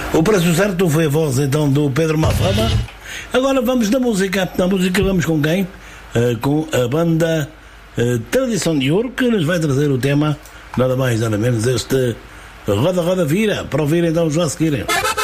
O preço certo foi a voz então do Pedro Mafama. Agora vamos na música. Na música vamos com quem? Com a banda Tradição de Ouro, que nos vai trazer o tema, nada mais nada menos, este Roda Roda Vira, para ouvir então já a seguirem.